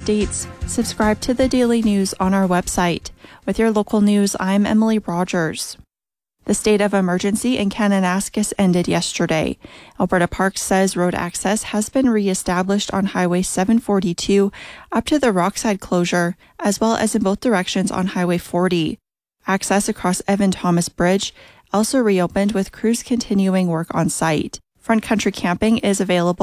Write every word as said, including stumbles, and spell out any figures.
updates, subscribe to the daily news on our website. With your local news, I'm Emily Rogers. The state of emergency in Kananaskis ended yesterday. Alberta Parks says road access has been re-established on Highway seven forty-two up to the Rockside closure, as well as in both directions on Highway forty. Access across Evan Thomas Bridge also reopened with crews continuing work on site. Front country camping is available